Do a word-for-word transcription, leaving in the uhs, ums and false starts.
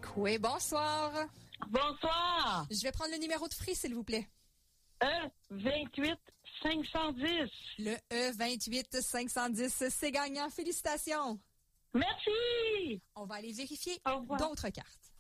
Oui, bonsoir. Bonsoir. Je vais prendre le numéro de Free, s'il vous plaît. E vingt-huit cinq cent dix. Le E vingt-huit cinq cent dix, c'est gagnant. Félicitations. Merci. On va aller vérifier Au revoir. d'autres cartes.